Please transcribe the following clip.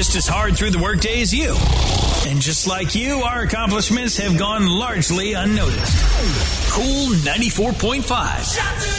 just as hard through the workday as you. And just like you, our accomplishments have gone largely unnoticed. Cool 94.5.